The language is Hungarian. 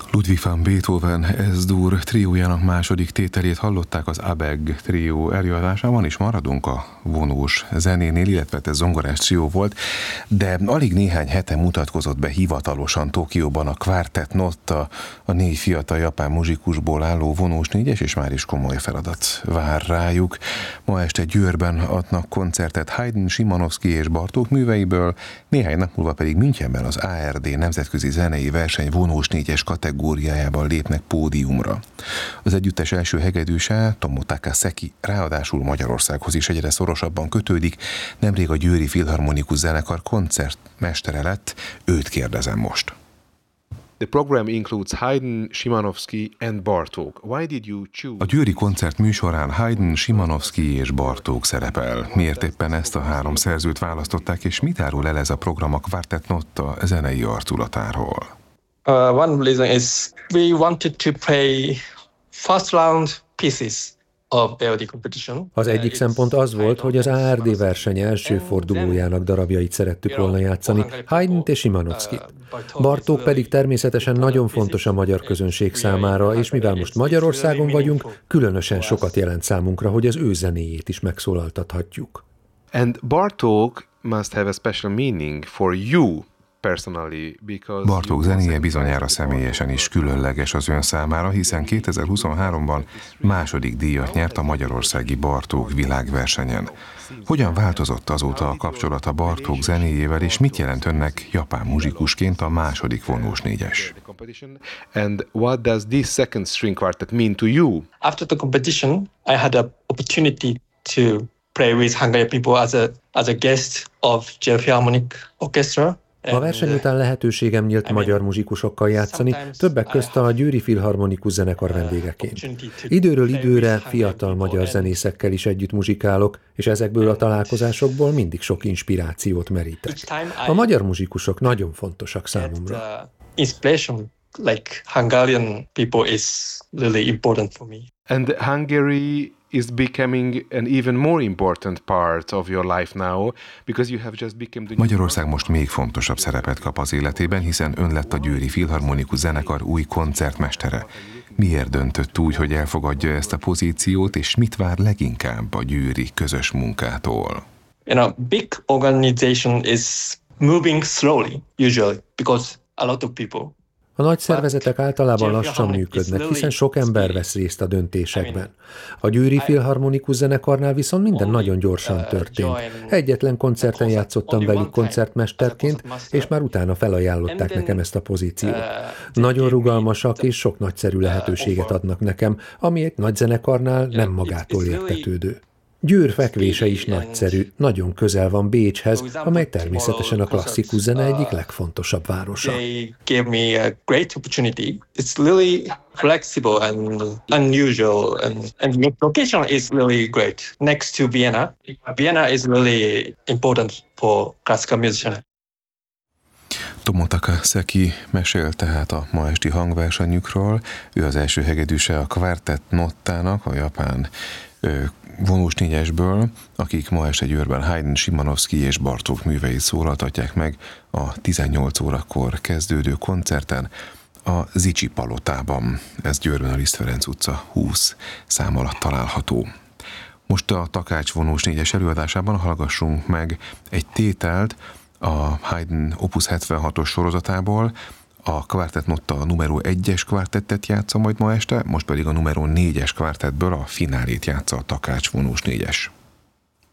Ludwig van Beethoven S-dur triójának második tételét hallották az ABEG trió előadásában, és maradunk a vonós zenénél, illetve ez zongorás trió volt, de alig néhány hete mutatkozott be hivatalosan Tokióban a Quartet Notta, a 4 fiatal japán muzsikusból álló vonós négyes, és már is komoly feladat vár rájuk. Ma este Győrben adnak koncertet Haydn, Szymanowski és Bartók műveiből, néhány nap múlva pedig Münchenben az ARD nemzetközi zenei verseny vonós négyes kategóriájában lépnek pódiumra. Az együttes első hegedűse, Tomotaka Seki, ráadásul Magyarországhoz is egyre szorosabban kötődik, nemrég a Győri Filharmonikus Zenekar koncertmestere lett, őt kérdezem most. The program includes Haydn, Szymanowski and Bartók. Why did you choose? A győri koncert műsorán Haydn, Szymanowski és Bartók szerepel. Miért éppen ezt a 3 szerzőt választották, és mit árul el ez a program a Quartet Notta zenei arculatáról? One reason is we wanted to play first round pieces of ARD competition. Az egyik szempont az volt, hogy az ARD verseny első fordulójának darabjait szerettük volna játszani, Haydnt és Szymanowskit. Bartók pedig természetesen nagyon fontos a magyar közönség számára, és mivel most Magyarországon vagyunk, különösen sokat jelent számunkra, hogy az ő zenéjét is megszólaltathatjuk. And Bartók must have a special meaning for you. Bartók zenéje bizonyára személyesen is különleges az ön számára, hiszen 2023-ban második díjat nyert a magyarországi Bartók világversenyen. Hogyan változott azóta a kapcsolat a Bartók zenéjével, és mit jelent önnek japán muzsikusként a második vonós négyes? And what does this second string quartet mean to you? After the competition, I had an opportunity to play with Hungarian people as a guest of Győr Philharmonic Orchestra. A verseny után lehetőségem nyílt magyar muzsikusokkal játszani, többek közt a Győri Filharmonikus Zenekar vendégeként. Időről időre fiatal magyar zenészekkel is együtt muzsikálok, és ezekből a találkozásokból mindig sok inspirációt merítek. A magyar muzsikusok nagyon fontosak számomra. Inspiration, like Hungarian people, is really important for me. And Hungary is becoming an even more important part of your life now, because you have just become the... Magyarország most még fontosabb szerepet kap az életében, hiszen ön lett a Győri Filharmonikus Zenekar új koncertmestere. Miért döntött úgy, hogy elfogadja ezt a pozíciót, és mit vár leginkább a győri közös munkától? Big organization is moving slowly, usually, because a lot of people. A nagy szervezetek általában lassan működnek, hiszen sok ember vesz részt a döntésekben. A Győri Filharmonikus Zenekarnál viszont minden nagyon gyorsan történt. Egyetlen koncerten játszottam velük koncertmesterként, és már utána felajánlották nekem ezt a pozíciót. Nagyon rugalmasak és sok nagyszerű lehetőséget adnak nekem, ami egy nagy zenekarnál nem magától értetődő. Győr fekvése is nagyszerű, nagyon közel van Bécshez, amely természetesen a klasszikus zene egyik legfontosabb városa. They gave me a great opportunity. It's really flexible and unusual, and the location is really great. Next to Vienna. Vienna is really important for classical musicians. Tomotaka Seki mesél tehát a ma esti hangversenyükről. Ő az első hegedűse a Quartet Nottának, a japán vonós négyesből, akik ma este Győrben Haydn, Szymanowski és Bartók műveit szólaltatják meg a 18 órakor kezdődő koncerten a Zichy Palotában. Ez Győrben a Liszt Ferenc utca 20 szám alatt található. Most a Takács vonós négyes előadásában hallgassunk meg egy tételt a Haydn Opus 76-os sorozatából. A Quartet Notta a numero 1-es kvartettet játsza majd ma este, most pedig a numero 4-es kvartettből a finálét játsza a Takács vonós négyes.